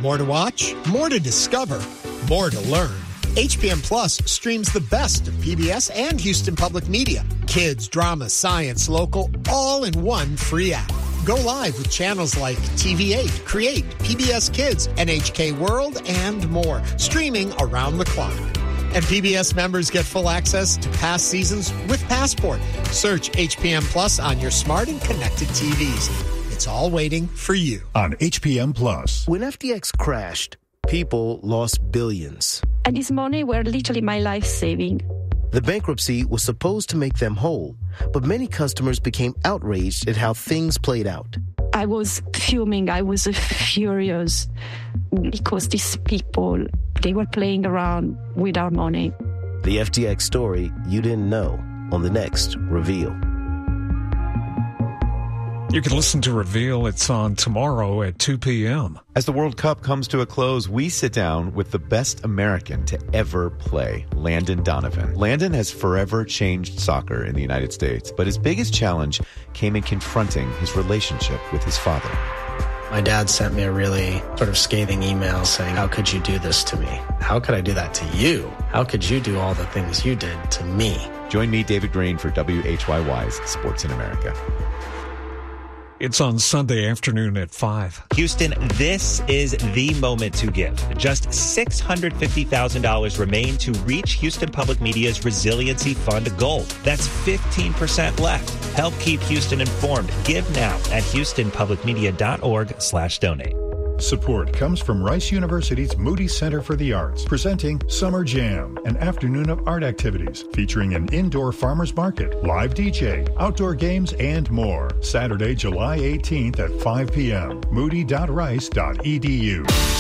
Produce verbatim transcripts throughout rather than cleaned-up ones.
More to watch, more to discover, more to learn. H P M Plus streams the best of P B S and Houston Public Media. Kids, drama, science, local, all in one free app. Go live with channels like T V eight, Create, P B S Kids, N H K World, and more, streaming around the clock. And P B S members get full access to past seasons with Passport. Search H P M Plus on your smart and connected T Vs. It's all waiting for you. On H P M Plus. When F T X crashed, people lost billions. And this money were literally my life saving. The bankruptcy was supposed to make them whole, but many customers became outraged at how things played out. I was fuming. I was furious because these people, they were playing around with our money. The F T X story you didn't know on the next Reveal. You can listen to Reveal. It's on tomorrow at two p.m. As the World Cup comes to a close, we sit down with the best American to ever play, Landon Donovan. Landon has forever changed soccer in the United States, but his biggest challenge came in confronting his relationship with his father. My dad sent me a really sort of scathing email saying, how could you do this to me? How could I do that to you? How could you do all the things you did to me? Join me, David Green, for W H Y Y's Sports in America. It's on Sunday afternoon at five. Houston, this is the moment to give. Just six hundred fifty thousand dollars remain to reach Houston Public Media's Resiliency Fund goal. That's fifteen percent left. Help keep Houston informed. Give now at houstonpublicmedia.org slash donate. Support comes from Rice University's Moody Center for the Arts, presenting Summer Jam, an afternoon of art activities featuring an indoor farmers market, live D J, outdoor games, and more. Saturday, July eighteenth at five p.m. moody dot rice dot e d u.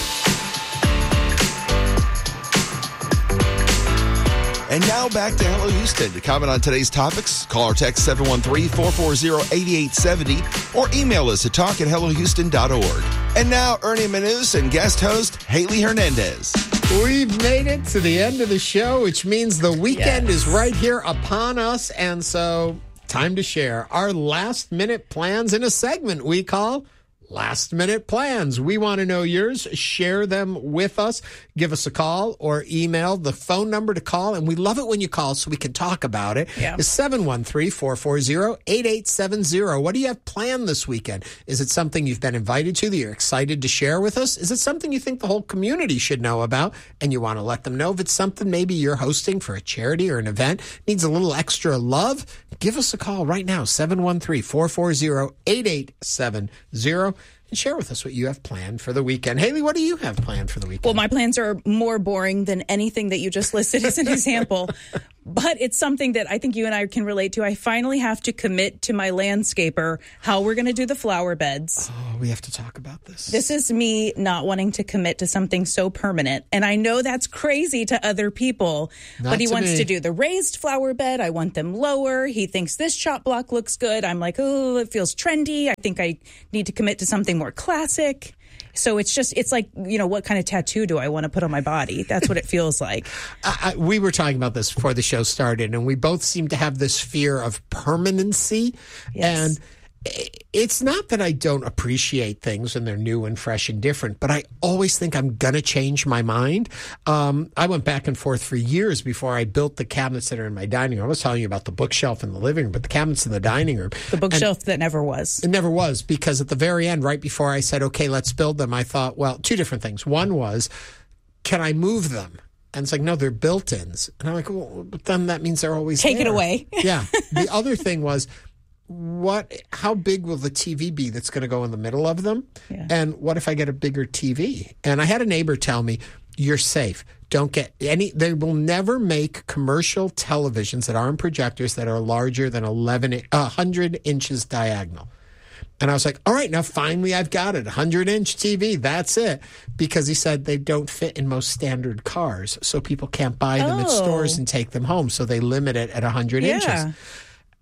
And now back to Hello Houston. To comment on today's topics, call or text seven one three, four four zero, eight eight seven zero or email us at talk at hello houston dot org. And now, Ernie Manous and guest host Haley Hernandez. We've made it to the end of the show, which means the weekend yes. is right here upon us. And so, time to share our last minute plans in a segment we call Last Minute Plans. We want to know yours. Share them with us. Give us a call or email. The phone number to call, and we love it when you call so we can talk about it, yeah. is seven one three, four four zero, eight eight seven zero. What do you have planned this weekend? Is it something you've been invited to that you're excited to share with us? Is it something you think the whole community should know about and you want to let them know? If it's something maybe you're hosting for a charity or an event, needs a little extra love, give us a call right now, seven one three, four four zero, eight eight seven zero. And share with us what you have planned for the weekend. Haley, what do you have planned for the weekend? Well, my plans are more boring than anything that you just listed as an example. But it's something that I think you and I can relate to. I finally have to commit to my landscaper how we're going to do the flower beds. Oh, we have to talk about this. This is me not wanting to commit to something so permanent. And I know that's crazy to other people. Not but he to wants me. to do the raised flower bed. I want them lower. He thinks this chop block looks good. I'm like, oh, it feels trendy. I think I need to commit to something more classic. So it's just, it's like, you know, what kind of tattoo do I want to put on my body? That's what it feels like. I, I, we were talking about this before the show started, and we both seem to have this fear of permanency. Yes. And it's not that I don't appreciate things when they're new and fresh and different, but I always think I'm going to change my mind. Um, I went back and forth for years before I built the cabinets that are in my dining room. I was telling you about the bookshelf in the living room, but the cabinets in the dining room. The bookshelf and that never was. It never was, because at the very end, right before I said, okay, let's build them, I thought, well, two different things. One was, can I move them? And it's like, no, they're built-ins. And I'm like, well, but then that means they're always Take there. it away. Yeah. The other thing was, what? How big will the T V be that's going to go in the middle of them? Yeah. And what if I get a bigger T V? And I had a neighbor tell me, you're safe. Don't get any, they will never make commercial televisions that aren't projectors that are larger than eleven, one hundred inches diagonal. And I was like, all right, now finally I've got it. one hundred inch T V, that's it. Because he said they don't fit in most standard cars. So people can't buy them oh. at stores and take them home. So they limit it at one hundred yeah. inches.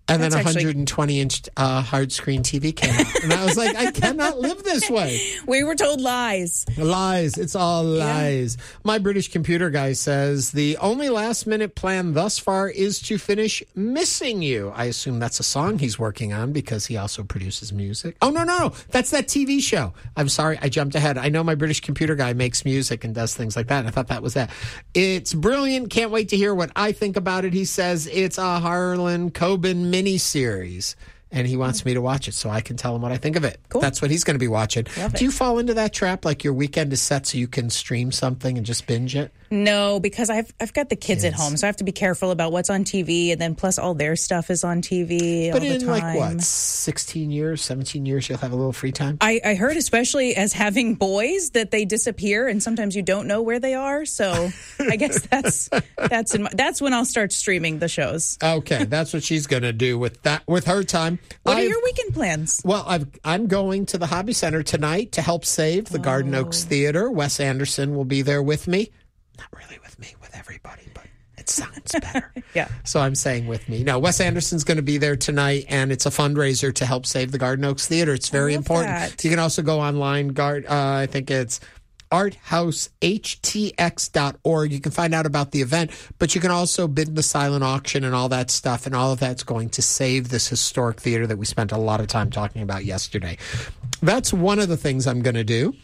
And That's then a actually- one hundred twenty inch uh, hard screen T V came out. And I was like, I cannot live this way. We were told lies. Lies. It's all lies. My British computer guy says the only last minute plan thus far is to finish Missing You. I assume that's a song he's working on because he also produces music. Oh, no, no, no. That's that T V show. I'm sorry. I jumped ahead. I know my British computer guy makes music and does things like that. And I thought that was that. It's brilliant. Can't wait to hear what I think about it. He says it's a Harlan Coben miniseries. And he wants me to watch it so I can tell him what I think of it. Cool. That's what he's going to be watching. Love Do it. you fall into that trap? Like your weekend is set so you can stream something and just binge it? No, because I've I've got the kids, Kids. at home, so I have to be careful about what's on T V, and then plus all their stuff is on T V But all the in time. like what, sixteen years, seventeen years, you'll have a little free time? I, I heard, especially as having boys, that they disappear, and sometimes you don't know where they are. So I guess that's that's in my, that's when I'll start streaming the shows. Okay, that's what she's going to do with that with her time. What I've- are your weekend plans? Well, I've, I'm going to the Hobby Center tonight to help save the Garden Oaks Theater. Wes Anderson will be there with me. Not really with me, with everybody, but it sounds better. Yeah. So I'm saying with me. No, Wes Anderson's going to be there tonight, and it's a fundraiser to help save the Garden Oaks Theater. It's very love important. that. You can also go online, guard, uh, I think it's art house h t x dot org. You can find out about the event, but you can also bid in the silent auction and all that stuff, and all of that's going to save this historic theater that we spent a lot of time talking about yesterday. That's one of the things I'm going to do.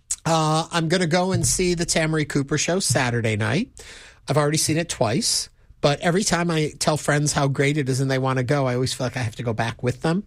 Uh, I'm going to go and see the Tamari Cooper show Saturday night. I've already seen it twice, but every time I tell friends how great it is and they want to go, I always feel like I have to go back with them.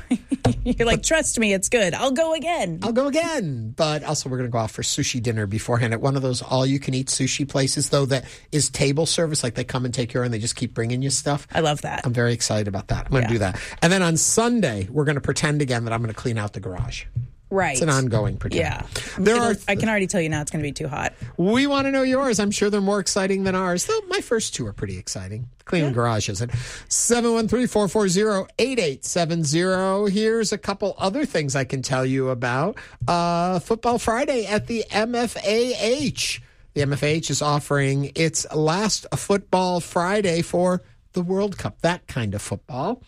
You're like, trust me, it's good. I'll go again. I'll go again. But also, we're going to go out for sushi dinner beforehand at one of those all-you-can-eat sushi places, though, that is table service. Like, they come and take you and they just keep bringing you stuff. I love that. I'm very excited about that. I'm going to Yeah. do that. And then on Sunday, we're going to pretend again that I'm going to clean out the garage. Right. It's an ongoing pretend. Yeah. There It'll- are. I can already tell you now it's going to be too hot. We want to know yours. I'm sure they're more exciting than ours. Though my first two are pretty exciting. Cleaning yeah. garage isn't. seven one three, four four zero, eight eight seven zero. Here's a couple other things I can tell you about. Uh, Football Friday at the M F A H. The M F A H is offering its last Football Friday for the World Cup, that kind of football.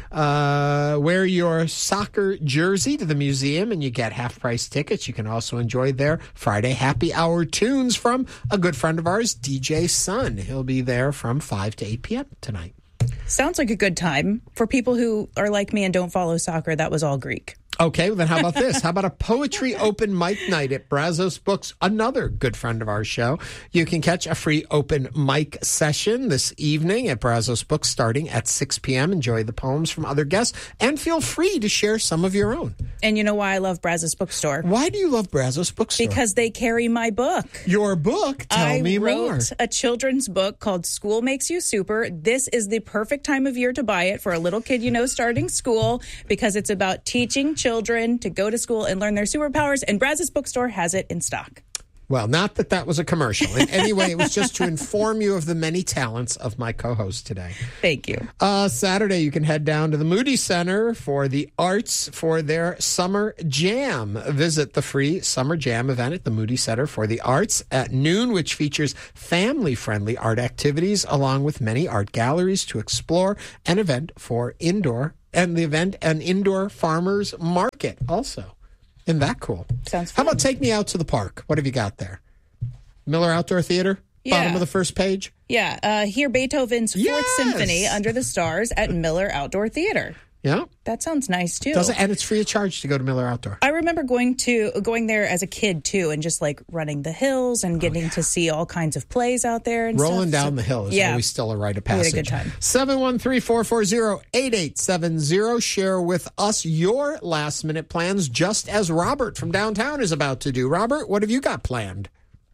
Uh, wear your soccer jersey to the museum and you get half-price tickets. You can also enjoy their Friday happy hour tunes from a good friend of ours, D J Sun. He'll be there from five to eight p.m. tonight. Sounds like a good time. For people who are like me and don't follow soccer, that was all Greek. Okay, well then how about this? How about a poetry open mic night at Brazos Books, another good friend of our show. You can catch a free open mic session this evening at Brazos Books starting at six p.m. Enjoy the poems from other guests and feel free to share some of your own. And you know why I love Brazos Bookstore? Why do you love Brazos Bookstore? Because they carry my book. Your book? Tell I me wrote more. a children's book called School Makes You Super. This is the perfect time of year to buy it for a little kid you know starting school because it's about teaching children to go to school and learn their superpowers, and Brazos Bookstore has it in stock. Well, not that that was a commercial. In any way, it was just to inform you of the many talents of my co-host today. Thank you. Uh, Saturday, you can head down to the Moody Center for the arts for their Summer Jam. Visit the free Summer Jam event at the Moody Center for the Arts at noon, which features family-friendly art activities along with many art galleries to explore, an event for indoor and the event an indoor farmers market also. Isn't that cool? Sounds fun. How about take me out to the park? What have you got there? Miller Outdoor Theater? Yeah. Bottom of the first page? Yeah, uh, hear Beethoven's Fourth Yes! Symphony Under the Stars at Miller Outdoor Theater. Yeah. That sounds nice, too. Does it? And it's free of charge to go to Miller Outdoor. I remember going to going there as a kid, too, and just, like, running the hills and getting oh, yeah. to see all kinds of plays out there and Rolling stuff. down so, the hill is yeah. always still a rite of We passage. had a good time. seven one three, four four zero, eight eight seven zero. Share with us your last-minute plans, just as Robert from downtown is about to do. Robert, what have you got planned?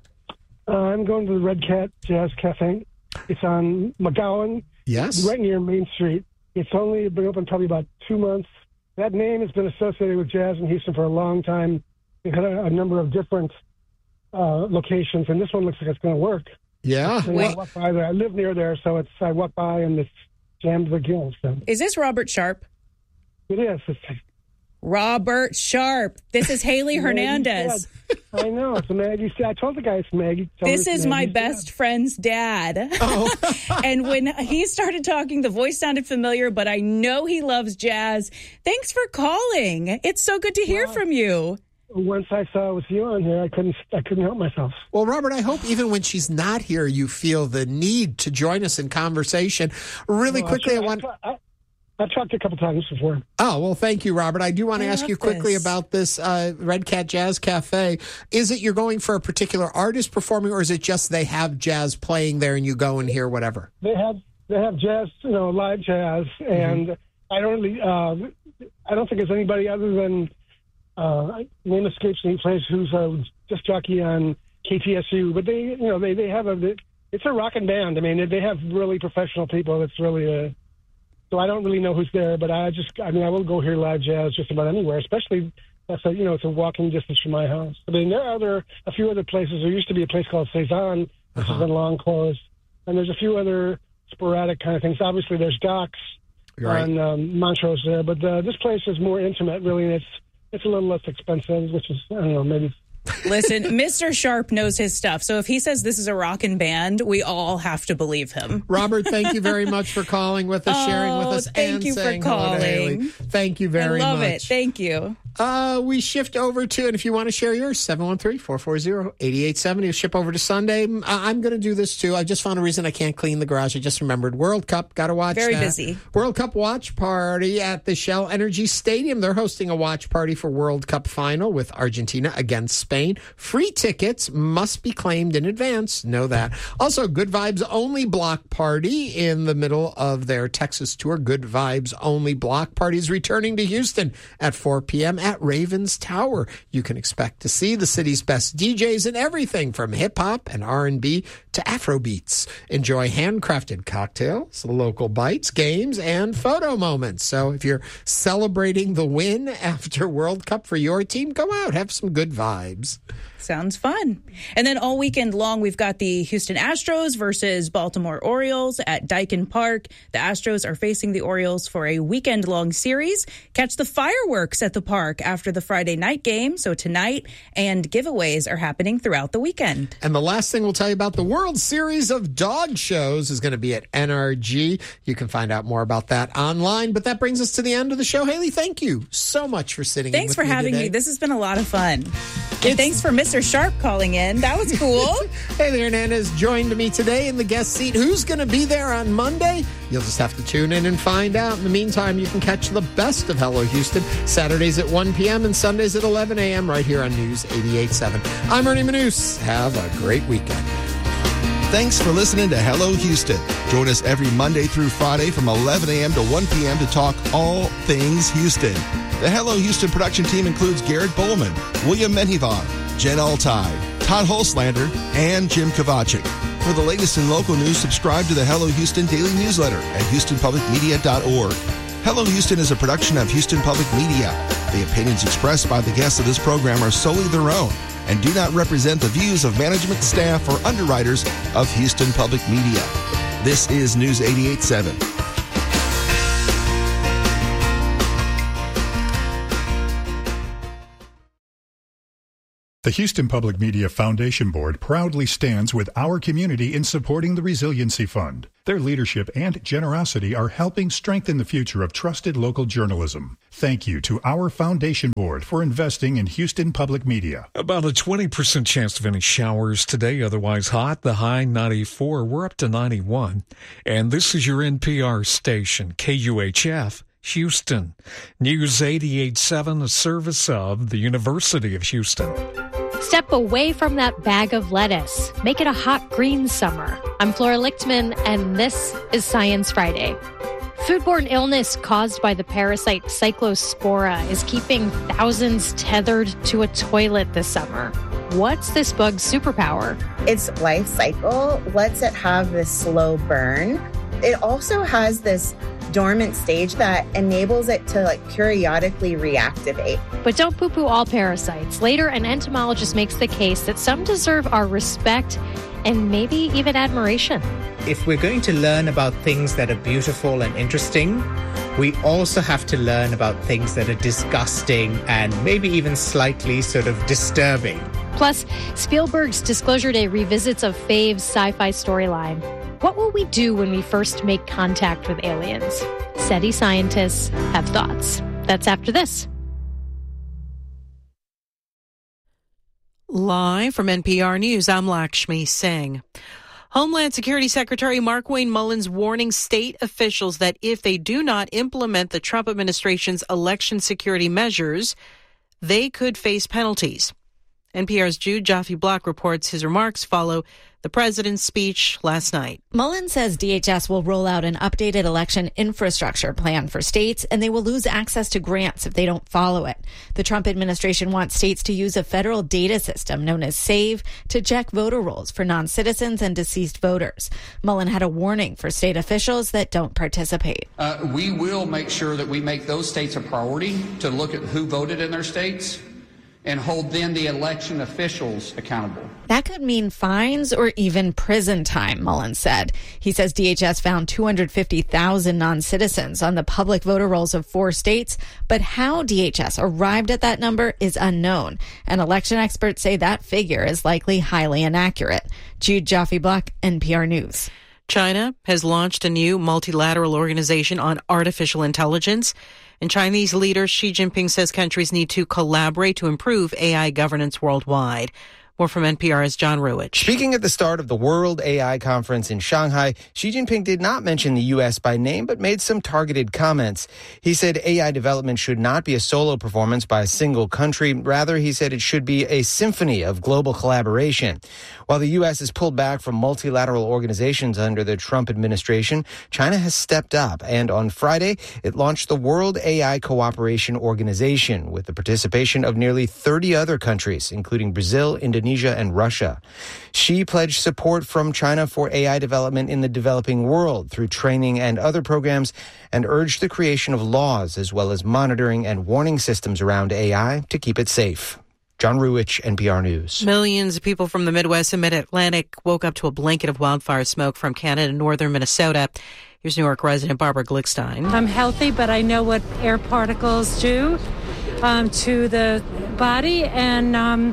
Uh, I'm going to the Red Cat Jazz Cafe. It's on McGowan. Yes. Right near Main Street. It's only been open probably about two months. That name has been associated with jazz in Houston for a long time. It had a, a number of different uh, locations, and this one looks like it's going to work. Yeah. So I walk by there. I live near there, so it's I walk by and it's jammed to the gills. So. Is this Robert Sharp? It is. It's, Robert Sharp. This is Haley Hernandez. I know. It's Maggie's dad. I told the guy it's Maggie. This is my best dad. friend's dad. Oh. And when he started talking, the voice sounded familiar, but I know he loves jazz. Thanks for calling. It's so good to hear well, from you. Once I saw it was you on here, I couldn't I couldn't help myself. Well, Robert, I hope even when she's not here, you feel the need to join us in conversation. Really well, quickly, I, I want... I, I've talked a couple times before. Oh, well, thank you, Robert. I do want to I ask you quickly this. about this uh, Red Cat Jazz Cafe. Is it you're going for a particular artist performing, or is it just they have jazz playing there and you go and hear whatever? They have they have jazz, you know, live jazz, and mm-hmm. I don't really, uh, I don't think there's anybody other than uh, name escapes me, plays who's a disc jockey on K T S U. But they, you know, they they have a it's a rocking band. I mean, they have really professional people. It's really a So I don't really know who's there, but I just, I mean, I will go hear live jazz just about anywhere, especially, that's a, you know, it's a walking distance from my house. I mean, there are other, a few other places. There used to be a place called Cezanne, which uh-huh. has been long closed. And there's a few other sporadic kind of things. Obviously, there's Doc's right. on um, Montrose there, but uh, this place is more intimate, really, and it's, it's a little less expensive, which is, I don't know, maybe... Listen, Mister Sharp knows his stuff. So if he says this is a rockin' band, we all have to believe him. Robert, thank you very much for calling with us, oh, sharing with us, thank and you saying for calling. hello to Haley. Thank you very much. I love much. it. Thank you. Uh, we shift over to, and if you want to share yours, seven one three, four four zero, eight eight seven zero. Ship over to Sunday. I'm going to do this too. I just found a reason I can't clean the garage. I just remembered World Cup. Got to watch Very that. busy. World Cup watch party at the Shell Energy Stadium. They're hosting a watch party for World Cup final with Argentina against Spain. Free tickets must be claimed in advance. Know that. Also, Good Vibes Only block party in the middle of their Texas tour. Good Vibes Only block party is returning to Houston at four p.m. at Ravens Tower. You can expect to see the city's best D Js and everything from hip-hop and R and B to Afrobeats. Enjoy handcrafted cocktails, local bites, games, and photo moments. So if you're celebrating the win after World Cup for your team, go out, have some good vibes. Sounds fun. And then all weekend long, we've got the Houston Astros versus Baltimore Orioles at Daikin Park. The Astros are facing the Orioles for a weekend-long series. Catch the fireworks at the park after the Friday night game. So tonight, and giveaways are happening throughout the weekend. And the last thing we'll tell you about the World Series of Dog Shows is going to be at N R G. You can find out more about that online. But that brings us to the end of the show. Haley, thank you so much for sitting Thanks in with for me having today. me. This has been a lot of fun. And thanks for Mister Sharp calling in. That was cool. Haley Hernandez joined me today in the guest seat. Who's going to be there on Monday? You'll just have to tune in and find out. In the meantime, you can catch the best of Hello Houston Saturdays at one p.m. and Sundays at eleven a.m. right here on News eighty-eight point seven. I'm Ernie Manous. Have a great weekend. Thanks for listening to Hello Houston. Join us every Monday through Friday from eleven a.m. to one p.m. to talk all things Houston. The Hello Houston production team includes Garrett Bowman, William Menjivar, Jen Altai, Todd Holslander, and Jim Kovacic. For the latest in local news, subscribe to the Hello Houston daily newsletter at houston public media dot org. Hello Houston is a production of Houston Public Media. The opinions expressed by the guests of this program are solely their own and do not represent the views of management, staff, or underwriters of Houston Public Media. This is News eighty-eight point seven. The Houston Public Media Foundation Board proudly stands with our community in supporting the Resiliency Fund. Their leadership and generosity are helping strengthen the future of trusted local journalism. Thank you to our Foundation Board for investing in Houston Public Media. About a twenty percent chance of any showers today, otherwise hot. The high ninety-four. We're up to ninety-one. And this is your N P R station, K U H F. Houston. News eighty-eight point seven, a service of the University of Houston. Step away from that bag of lettuce. Make it a hot green summer. I'm Flora Lichtman, and this is Science Friday. Foodborne illness caused by the parasite Cyclospora is keeping thousands tethered to a toilet this summer. What's this bug's superpower? Its life cycle lets it have this slow burn. It also has this dormant stage that enables it to like periodically reactivate. But don't poo-poo all parasites. Later, an entomologist makes the case that some deserve our respect and maybe even admiration. If we're going to learn about things that are beautiful and interesting, we also have to learn about things that are disgusting and maybe even slightly sort of disturbing. Plus, Spielberg's Disclosure Day revisits a fave's sci-fi storyline. What will we do when we first make contact with aliens? SETI scientists have thoughts. That's after this. Live from N P R News, I'm Lakshmi Singh. Homeland Security Secretary Markwayne Mullins warning state officials that if they do not implement the Trump administration's election security measures, they could face penalties. N P R's Jude Jaffe-Block reports his remarks follow the president's speech last night. Mullins says D H S will roll out an updated election infrastructure plan for states, and they will lose access to grants if they don't follow it. The Trump administration wants states to use a federal data system known as SAVE to check voter rolls for non-citizens and deceased voters. Mullins had a warning for state officials that don't participate. Uh, we will make sure that we make those states a priority to look at who voted in their states and hold then the election officials accountable. That could mean fines or even prison time, Mullins said. He says D H S found two hundred fifty thousand non-citizens on the public voter rolls of four states, but how D H S arrived at that number is unknown, and election experts say that figure is likely highly inaccurate. Jude Jaffe-Block, N P R News. China has launched a new multilateral organization on artificial intelligence. And Chinese leader Xi Jinping says countries need to collaborate to improve A I governance worldwide. More from N P R's John Ruwitch. Speaking at the start of the World A I Conference in Shanghai, Xi Jinping did not mention the U S by name, but made some targeted comments. He said A I development should not be a solo performance by a single country. Rather, he said it should be a symphony of global collaboration. While the U S has pulled back from multilateral organizations under the Trump administration, China has stepped up. And on Friday, it launched the World A I Cooperation Organization with the participation of nearly thirty other countries, including Brazil, Indonesia, and Russia. Xi pledged support from China for A I development in the developing world through training and other programs, and urged the creation of laws as well as monitoring and warning systems around A I to keep it safe. John Ruwitch, N P R News. Millions of people from the Midwest and Mid-Atlantic woke up to a blanket of wildfire smoke from Canada and northern Minnesota. Here's New York resident Barbara Glickstein. I'm healthy, but I know what air particles do um, to the body, and um,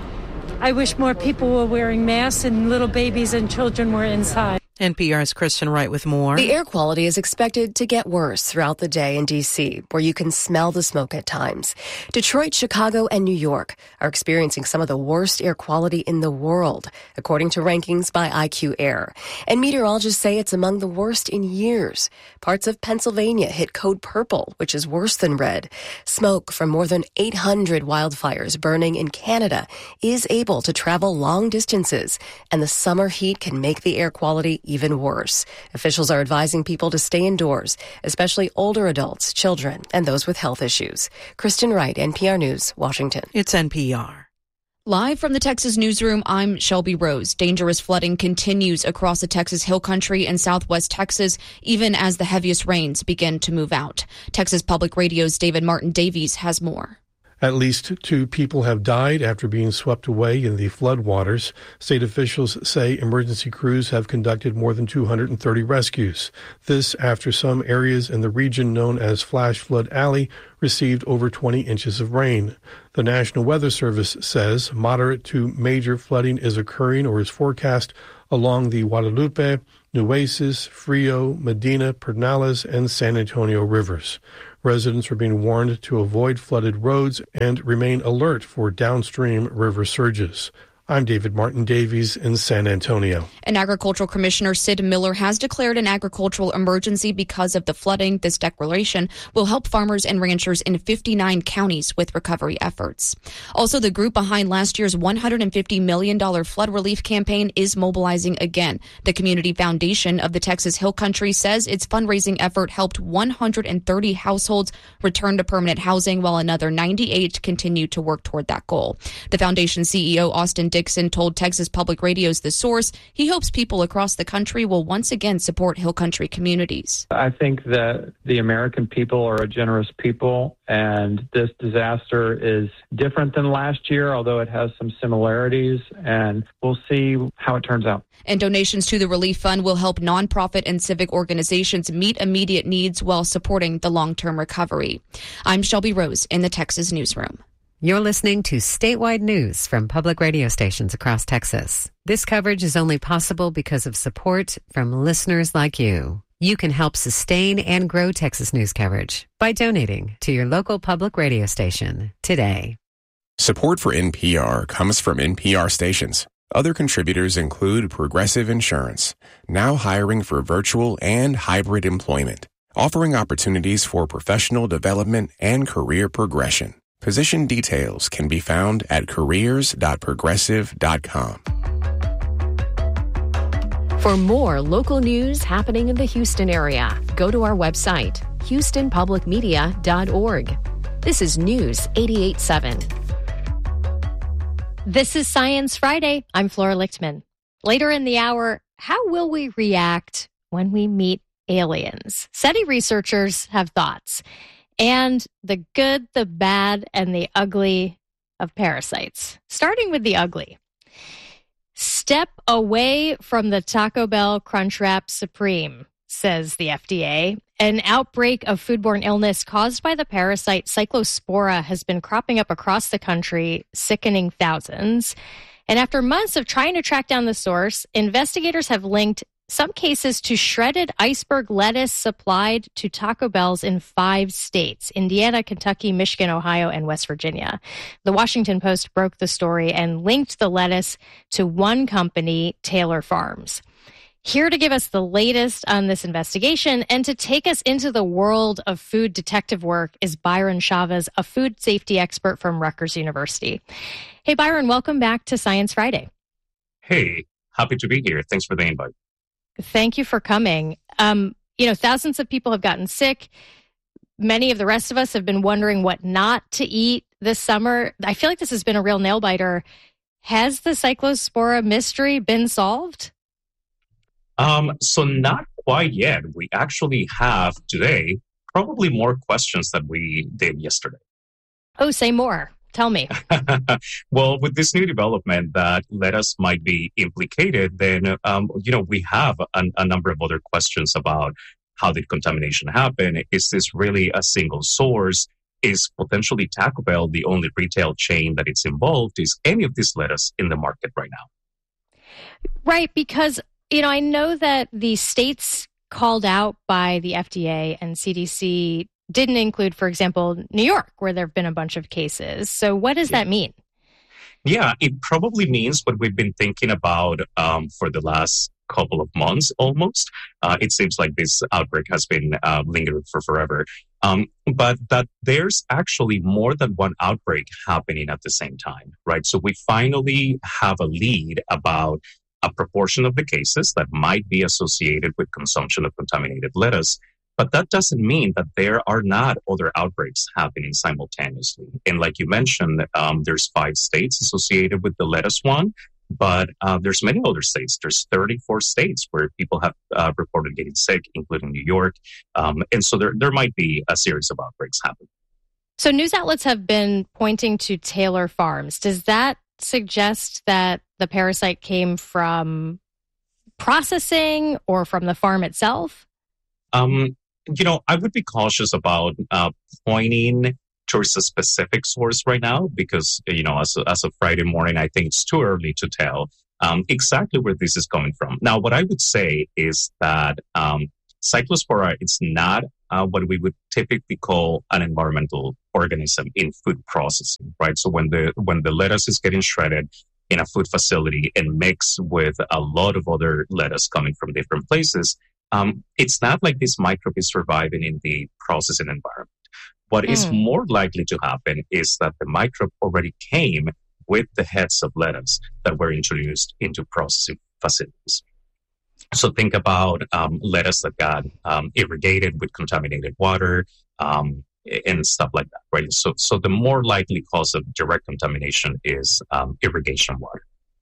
I wish more people were wearing masks and little babies and children were inside. N P R's Kristen Wright with more. The air quality is expected to get worse throughout the day in D C, where you can smell the smoke at times. Detroit, Chicago, and New York are experiencing some of the worst air quality in the world, according to rankings by I Q Air. And meteorologists say it's among the worst in years. Parts of Pennsylvania hit code purple, which is worse than red. Smoke from more than eight hundred wildfires burning in Canada is able to travel long distances, and the summer heat can make the air quality even worse. Officials are advising people to stay indoors, especially older adults, children, and those with health issues. Kristen Wright, N P R News, Washington. It's N P R. Live from the Texas newsroom, I'm Shelby Rose. Dangerous flooding continues across the Texas Hill Country and southwest Texas, even as the heaviest rains begin to move out. Texas Public Radio's David Martin Davies has more. At least two people have died after being swept away in the floodwaters. State officials say emergency crews have conducted more than two hundred thirty rescues. This after some areas in the region known as Flash Flood Alley received over twenty inches of rain. The National Weather Service says moderate to major flooding is occurring or is forecast along the Guadalupe, Nueces, Frio, Medina, Pedernales, and San Antonio rivers. Residents are being warned to avoid flooded roads and remain alert for downstream river surges. I'm David Martin Davies in San Antonio. And Agricultural Commissioner Sid Miller has declared an agricultural emergency because of the flooding. This declaration will help farmers and ranchers in fifty-nine counties with recovery efforts. Also, the group behind last year's one hundred fifty million dollars flood relief campaign is mobilizing again. The Community Foundation of the Texas Hill Country says its fundraising effort helped one hundred thirty households return to permanent housing, while another ninety-eight continue to work toward that goal. The foundation C E O, Austin Dixon told Texas Public Radio's The Source he hopes people across the country will once again support Hill Country communities. I think that the American people are a generous people, and this disaster is different than last year, although it has some similarities, and we'll see how it turns out. And donations to the relief fund will help nonprofit and civic organizations meet immediate needs while supporting the long-term recovery. I'm Shelby Rose in the Texas Newsroom. You're listening to statewide news from public radio stations across Texas. This coverage is only possible because of support from listeners like you. You can help sustain and grow Texas news coverage by donating to your local public radio station today. Support for N P R comes from N P R stations. Other contributors include Progressive Insurance, now hiring for virtual and hybrid employment, offering opportunities for professional development and career progression. Position details can be found at careers dot progressive dot com. For more local news happening in the Houston area, go to our website, houston public media dot org. This is News eighty-eight point seven. This is Science Friday. I'm Flora Lichtman. Later in the hour, how will we react when we meet aliens? SETI researchers have thoughts. And the good, the bad, and the ugly of parasites. Starting with the ugly. Step away from the Taco Bell Crunchwrap Supreme, says the F D A. An outbreak of foodborne illness caused by the parasite Cyclospora has been cropping up across the country, sickening thousands. And after months of trying to track down the source, investigators have linked some cases to shredded iceberg lettuce supplied to Taco Bells in five states: Indiana, Kentucky, Michigan, Ohio, and West Virginia. The Washington Post broke the story and linked the lettuce to one company, Taylor Farms. Here to give us the latest on this investigation and to take us into the world of food detective work is Byron Chavez, a food safety expert from Rutgers University. Hey, Byron, welcome back to Science Friday. Hey, happy to be here. Thanks for the invite. Thank you for coming. Um, you know, thousands of people have gotten sick. Many of the rest of us have been wondering what not to eat this summer. I feel like this has been a real nail biter. Has the Cyclospora mystery been solved? Um, so not quite yet. We actually have today probably more questions than we did yesterday. Oh, say more. Tell me. Well, with this new development that lettuce might be implicated, then, um, you know, we have a, a number of other questions about how did contamination happen? Is this really a single source? Is potentially Taco Bell the only retail chain that it's involved? Is any of this lettuce in the market right now? Right, because, you know, I know that the states called out by the F D A and C D C didn't include, for example, New York, where there have been a bunch of cases. So what does yeah. that mean? Yeah, it probably means what we've been thinking about um, for the last couple of months almost. Uh, it seems like this outbreak has been uh, lingering for forever. Um, but that there's actually more than one outbreak happening at the same time, right? So we finally have a lead about a proportion of the cases that might be associated with consumption of contaminated lettuce. But that doesn't mean that there are not other outbreaks happening simultaneously. And like you mentioned, um, there's five states associated with the lettuce one, but uh, there's many other states. There's thirty-four states where people have uh, reported getting sick, including New York. Um, and so there, there might be a series of outbreaks happening. So news outlets have been pointing to Taylor Farms. Does that suggest that the parasite came from processing or from the farm itself? Um, You know, I would be cautious about uh, pointing towards a specific source right now because, you know, as, as of Friday morning, I think it's too early to tell um, exactly where this is coming from. Now, what I would say is that um, Cyclospora, it's not uh, what we would typically call an environmental organism in food processing, right? So when the when the lettuce is getting shredded in a food facility and mixed with a lot of other lettuce coming from different places, Um, it's not like this microbe is surviving in the processing environment. What mm. is more likely to happen is that the microbe already came with the heads of lettuce that were introduced into processing facilities. So think about um, lettuce that got um, irrigated with contaminated water um, and stuff like that, right? So, so the more likely cause of direct contamination is um, irrigation water.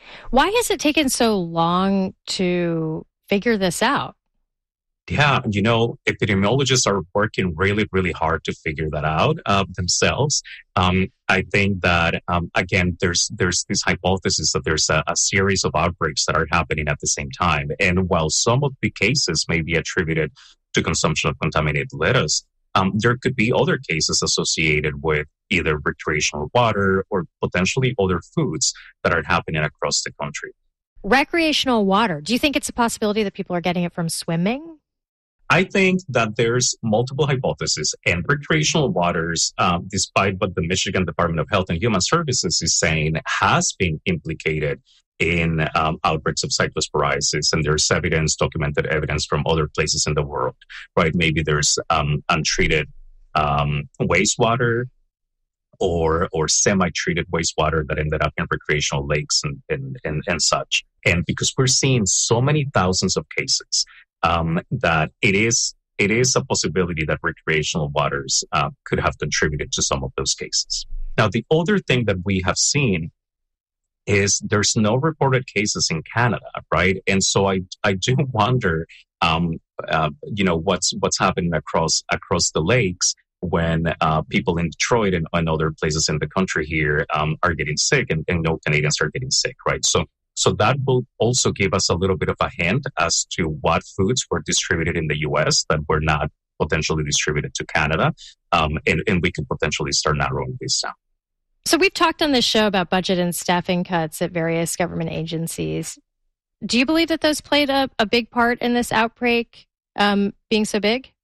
Why has it taken so long to figure this out? Yeah, you know, epidemiologists are working really, really hard to figure that out uh, themselves. Um, I think that, um, again, there's there's this hypothesis that there's a, a series of outbreaks that are happening at the same time. And while some of the cases may be attributed to consumption of contaminated lettuce, um, there could be other cases associated with either recreational water or potentially other foods that are happening across the country. Recreational water. Do you think it's a possibility that people are getting it from swimming? I think that there's multiple hypotheses, and recreational waters, um, despite what the Michigan Department of Health and Human Services is saying, has been implicated in um, outbreaks of cyclosporiasis, and there's evidence, documented evidence from other places in the world, right? Maybe there's um, untreated um, wastewater or or semi-treated wastewater that ended up in recreational lakes and, and, and, and such. And because we're seeing so many thousands of cases, Um, that it is it is a possibility that recreational waters uh, could have contributed to some of those cases. Now, the other thing that we have seen is there's no reported cases in Canada, right? And so I I do wonder, um, uh, you know, what's what's happening across across the lakes when uh, people in Detroit and, and other places in the country here um, are getting sick, and, and no Canadians are getting sick, right? So. So that will also give us a little bit of a hint as to what foods were distributed in the U S that were not potentially distributed to Canada. Um, and, and we could potentially start narrowing this down. So we've talked on this show about budget and staffing cuts at various government agencies. Do you believe that those played a, a big part in this outbreak um, being so big?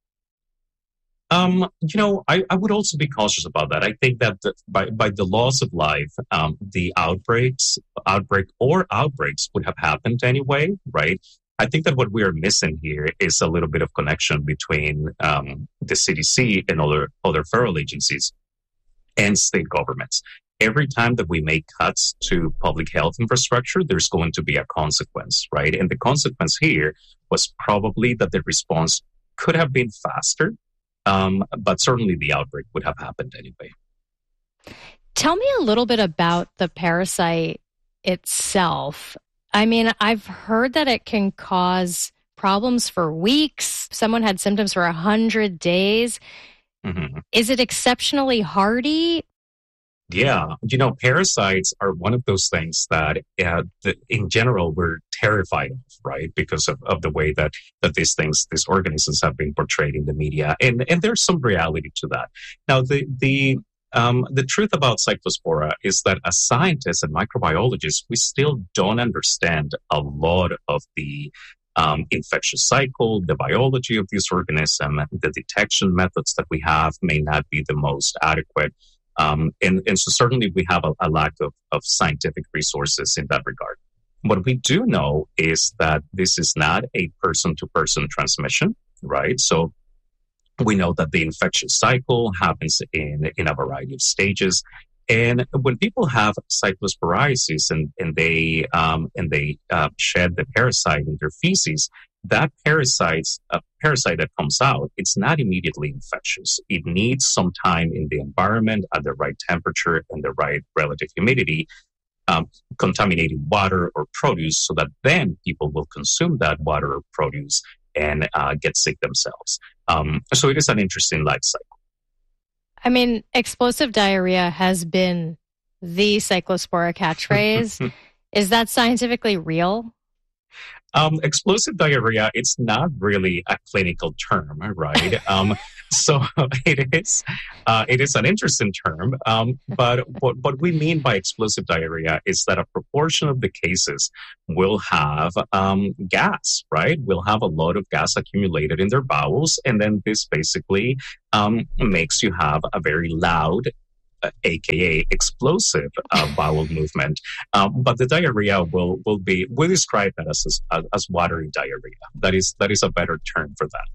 Um, you know, I, I would also be cautious about that. I think that the, by, by the laws of life, um, the outbreaks, outbreak or outbreaks would have happened anyway, right? I think that what we are missing here is a little bit of connection between um, the C D C and other other federal agencies and state governments. Every time that we make cuts to public health infrastructure, there's going to be a consequence, right? And the consequence here was probably that the response could have been faster. Um, but certainly the outbreak would have happened anyway. Tell me a little bit about the parasite itself. I mean, I've heard that it can cause problems for weeks. Someone had symptoms for one hundred days. Mm-hmm. Is it exceptionally hardy? Yeah. You know, parasites are one of those things that, uh, that in general, we're terrified of, right? Because of, of the way that, that these things, these organisms have been portrayed in the media. And, and there's some reality to that. Now, the, the, um, the truth about Cyclospora is that as scientists and microbiologists, we still don't understand a lot of the um, infectious cycle, the biology of this organism, the detection methods that we have may not be the most adequate. Um, and, and so certainly we have a, a lack of, of scientific resources in that regard. What we do know is that this is not a person-to-person transmission, right? So we know that the infection cycle happens in, in a variety of stages. And when people have cyclosporiasis and, and they, um, and they uh, shed the parasite in their feces, that parasite's a parasite that comes out, it's not immediately infectious. It needs some time in the environment at the right temperature and the right relative humidity, um, contaminating water or produce, so that then people will consume that water or produce and uh, get sick themselves. Um, so it is an interesting life cycle. I mean, explosive diarrhea has been the Cyclospora catchphrase. Is that scientifically real? Um, explosive diarrhea, it's not really a clinical term, right? Um, so it is, uh, it is an interesting term. Um, but what, what we mean by explosive diarrhea is that a proportion of the cases will have um, gas, right? Will have a lot of gas accumulated in their bowels. And then this basically um, makes you have a very loud Uh, A K A explosive uh, bowel movement. Um, but the diarrhea will, will be, we describe that as, as, as watery diarrhea. That is, that is a better term for that.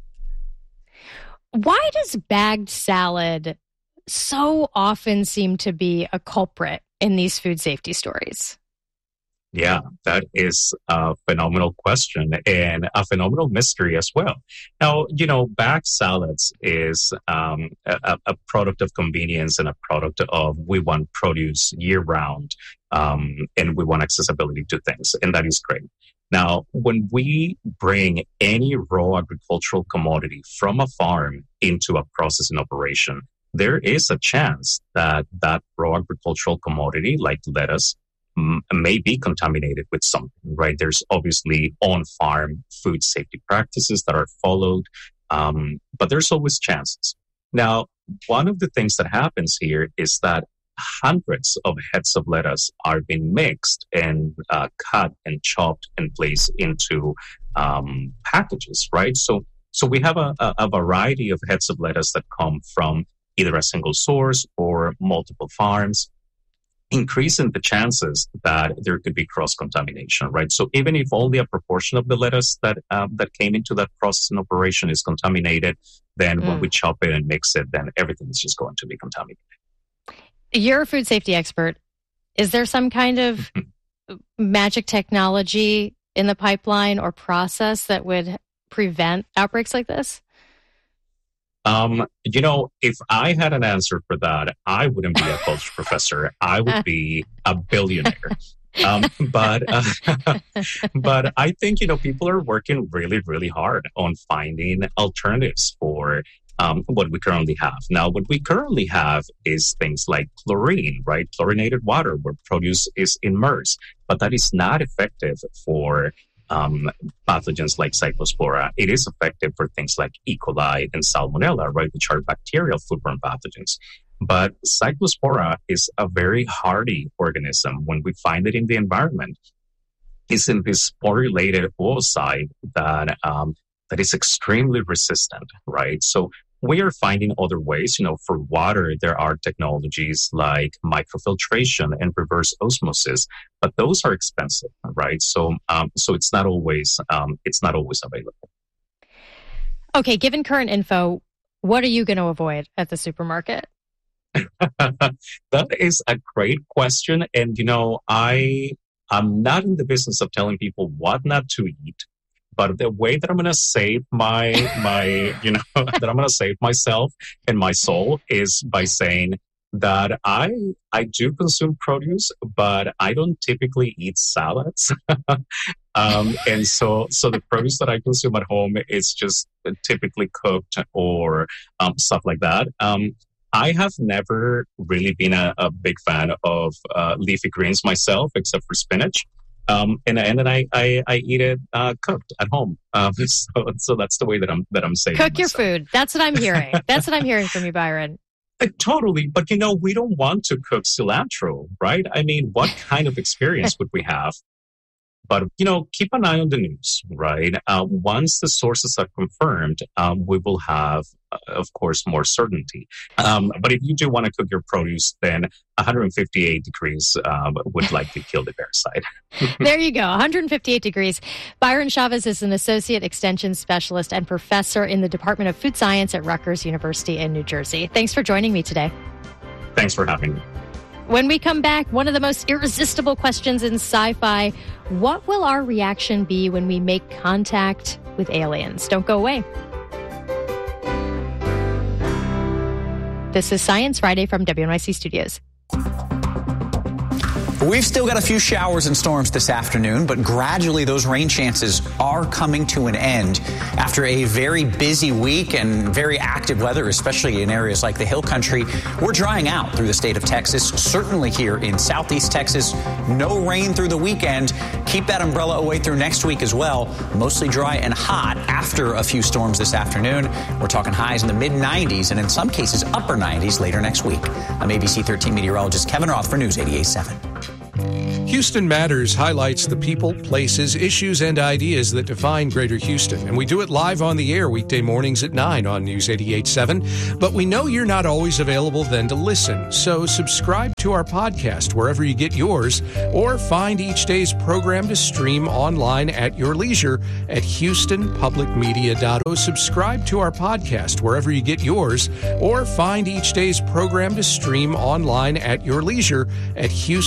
Why does bagged salad so often seem to be a culprit in these food safety stories? Yeah, that is a phenomenal question and a phenomenal mystery as well. Now, you know, bag salads is um, a, a product of convenience and a product of we want produce year round um, and we want accessibility to things. And that is great. Now, when we bring any raw agricultural commodity from a farm into a processing operation, there is a chance that that raw agricultural commodity, like lettuce, may be contaminated with something, right? There's obviously on-farm food safety practices that are followed, um, but there's always chances. Now, one of the things that happens here is that hundreds of heads of lettuce are being mixed and uh, cut and chopped and placed into um, packages, right? So, so we have a, a, a variety of heads of lettuce that come from either a single source or multiple farms, increasing the chances that there could be cross-contamination, right? So even if only a proportion of the lettuce that um, that came into that processing operation is contaminated, then mm. when we chop it and mix it, then everything is just going to be contaminated. You're a food safety expert. Is there some kind of magic technology in the pipeline or process that would prevent outbreaks like this? Um, you know, if I had an answer for that, I wouldn't be a college professor. I would be a billionaire. Um, but, uh, but I think, you know, people are working really, really hard on finding alternatives for um, what we currently have. Now, what we currently have is things like chlorine, right? Chlorinated water where produce is immersed, but that is not effective for Um, pathogens like Cyclospora. It is effective for things like E. coli and Salmonella, right, which are bacterial foodborne pathogens. But Cyclospora is a very hardy organism. When we find it in the environment, it's in this sporulated oocyte that um, that is extremely resistant, right? So we are finding other ways. You know, for water, there are technologies like microfiltration and reverse osmosis, but those are expensive, right? So, um, so it's not always um, it's not always available. Okay, given current info, what are you going to avoid at the supermarket? That is a great question, and you know, I I'm not in the business of telling people what not to eat. But the way that I'm going to save my, my, you know, that I'm going to save myself and my soul is by saying that I, I do consume produce, but I don't typically eat salads. um, and so, so the produce that I consume at home is just typically cooked or um, stuff like that. Um, I have never really been a, a big fan of uh, leafy greens myself, except for spinach. Um, and and then I, I, I eat it uh, cooked at home. Um, so so that's the way that I'm that I'm saving Cook your myself. food. That's what I'm hearing. That's what I'm hearing from you, Byron. Uh, totally, but you know, we don't want to cook cilantro, right? I mean, what kind of experience would we have? But, you know, keep an eye on the news, right? Uh, once the sources are confirmed, um, we will have, uh, of course, more certainty. Um, but if you do want to cook your produce, then one hundred fifty-eight degrees um, would likely kill the parasite. There you go, one hundred fifty-eight degrees. Byron Chavez is an associate extension specialist and professor in the Department of Food Science at Rutgers University in New Jersey. Thanks for joining me today. Thanks for having me. When we come back, one of the most irresistible questions in sci-fi, what will our reaction be when we make contact with aliens? Don't go away. This is Science Friday from W N Y C Studios. We've still got a few showers and storms this afternoon, but gradually those rain chances are coming to an end. After a very busy week and very active weather, especially in areas like the Hill Country, we're drying out through the state of Texas, certainly here in southeast Texas. No rain through the weekend. Keep that umbrella away through next week as well. Mostly dry and hot after a few storms this afternoon. We're talking highs in the mid nineties and in some cases upper nineties later next week. I'm A B C thirteen meteorologist Kevin Roth for News eighty-eight point seven. Houston Matters highlights the people, places, issues, and ideas that define Greater Houston. And we do it live on the air weekday mornings at nine on News eighty-eight point seven. But we know you're not always available then to listen. So subscribe to our podcast wherever you get yours, or find each day's program to stream online at your leisure at houston public media dot org. Subscribe to our podcast wherever you get yours, or find each day's program to stream online at your leisure at Houston.